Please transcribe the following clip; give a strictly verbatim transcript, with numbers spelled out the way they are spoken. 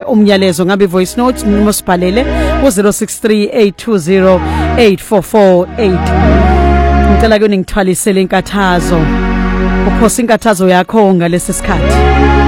umyalezo ngabe voice note noma sibhalele ku zero six three eight two zero eight four four eight. Ngicela ke ningithwalisele inkathazo. Uphosa inkathazo yakho ngalesi sikhathi.